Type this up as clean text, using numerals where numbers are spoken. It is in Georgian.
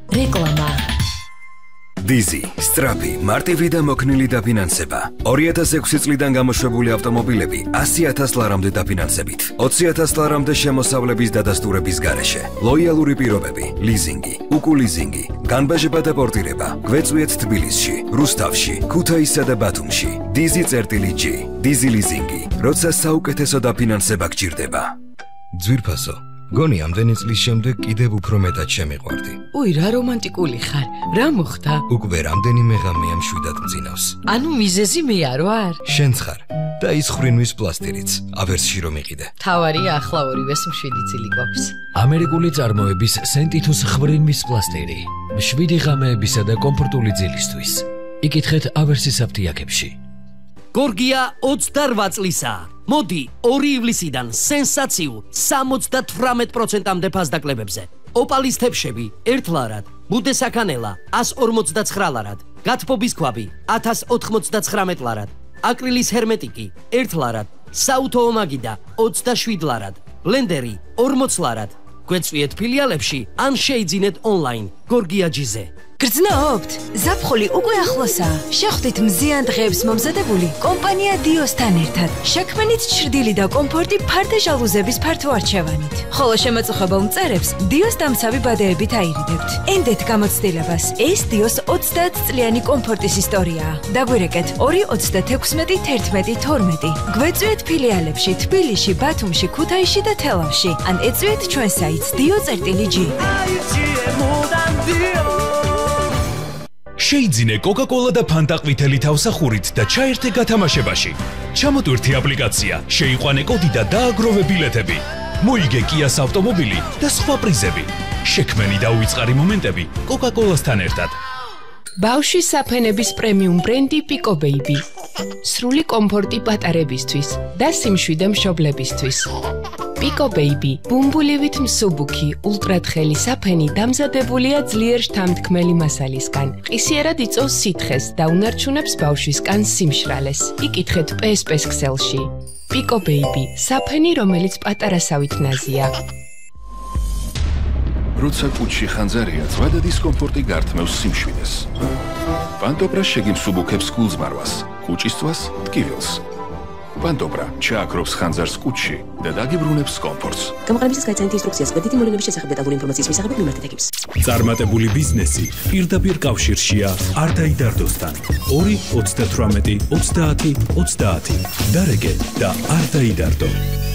რეკლამა Dizzy, სწრაფი, მარტივი და მოქნილი დაფინანსება. 2006 წლიდან გამოშვებული ავტომობილები 100,000 ლარამდე დაფინანსებით. 20,000 ლარამდე შემოსავლების დადასტურების გარეშე. ლოიალური პირობები, ლიზინგი, უკულიზინგი, განბაჟება და პორტირება. გვეწვიეთ თბილისში, რუსთავში, ქუთაისსა და ბათუმში. Dizzy.G, Dizzy ლიზინგი, როცა საუკეთესო დაფინანსება გჭირდება. ძვირფასო, გონი ამდენი წლის შემდეგ კიდევ უფრო მეტად შემიყვარდი. უი, რა რომანტიკული ხარ. რა მოხდა? უკვე რამდენიმე ღამეა მშვიდად მძინავს. ანუ მიზეზი მე არ ვარ? შენც ხარ და ის ხრინვის პლასტირიც, ავერსში რომ იყიდე. თავარია ახლა ორივეს მშვიდი წილი გვაქვს. ამერიკული წარმოების სენტითუს ხრინვის პლასტირი. მშვიდი ღამეებისა და კომფორტული ძილისთვის. იკითხეთ ავერსის აფთიაქებში. გორგია 28 წლისაა. მოდი 2 ივლისიდან სენსაციულ 78%-ამდე ფასდაკლებებზე. ოპალის თებშები 1 ლარად, ბუდესაქანელა 149 ლარად, გათბობის ქვაბი 1099 ლარად, აკრილის ჰერმეტიკი 1 ლარად, საუთო ომაგიდა 27 ლარად, ბლენდერი 40 ლარად. გვეწვიეთ ფილიალებში ან შეიძინეთ ონლაინ გორგიაჯიზე. გრძნობთ? ზაფხული უკვე ახლოსაა. შეხვდით მზიან დღეებს მომზადებული კომპანია დიოსთან ერთად. შექმნით ჩრდილი და კომფორტი ფარდა ჟალუზების ფართო არჩევანით. ხოლო შემაწუხებელ მწერებს დიოს დამცავი ბადეებით აირიდებთ. ენდეთ გამოცდილებას. ეს დიოს 30 წლიანი კომფორტის ისტორიაა. დაგვირეკეთ 2361112. გვეწვიეთ ფილიალებში თბილისში, ბათუმში, ქუთაისში და თელავში. ან ეწვიეთ ჩვენ საიტს dio.G. შეიძინე კოკა-კოლა და ფანტა ყვითელი თავსახურით და ჩაერთე გათამაშებაში. ჩამოტვირთი აპლიკაცია, შეიყვანე კოდი და დააგროვე ბილეთები. მოიგე კიას ავტომობილი და სხვა პრიზები. შექმენი და უიწყარი მომენტები კოკა-კოლასთან ერთად. ბავშვის საფენების პრემიუმ ბრენდი Pico Baby. სრული კომფორტი პატარებისთვის და სიმშვიდე მშობლებისთვის. Pico Baby, ბუმბულივით მსუბუქი, ულტრათხელი საფენი დამზადებულია ძლიერ შთამთქმელი მასალისგან. ყისიერად იწვევს სითხეს და უნარჩუნებს ბავშვის კანს სიმშრალეს. იკითხეთ PSP-ს ქსელში. Pico Baby, საფენი, რომელიც პატარასავით ნაზია. როცა კუჩში ხანძარია, ზღვა და დისკომფორტი გართმევს სიმშვიდეს. პანტობრა შეგიმსუბუქებს გულზმარვას, კუჭისწვას, ტკივილს. პანტობრა ჩააქრობს ხანძარს კუჩში და დაგიბრუნებს კომფორტს. გამოყენებისას გაიცანით ინსტრუქციას კვეთითი მოვლენების შესახებ დეტალური ინფორმაციის მისაღებად მიმართეთ ეკიპს. წარმატებული ბიზნესი პირდაპირ კავშირშია არტაიდარდოსთან. 2 38 30 30. დარეგე და არტაიდარდო.